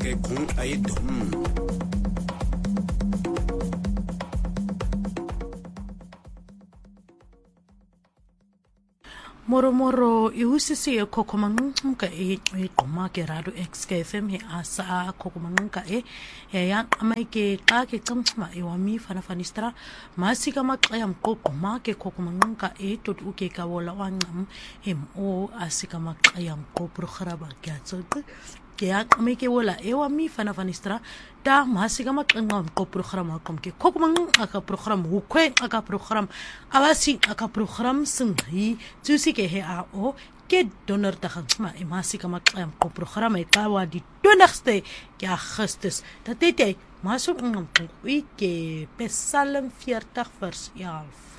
ke kung ay dum. Moro ihusisi kokomangka qoma ke radio XKFM he asa kokomangka ya qamai ke qa ke qamma wami fanafanistra masika maqayam qoma ke kokomangka tot uke ka wala wangam mo asika maqayam ko programa ke tsotsi ke ya qamai ke wala wami fanafanistra da masika maqangam ko programa kom ke kokomang aka program ukwe aka program awasi aka program singhi tsusi ke he a o ke donor ta khama masika maqam ko programa ka wa di donderste ke Augustus dat het jy maar so ngam ke Psalm 40 vers 11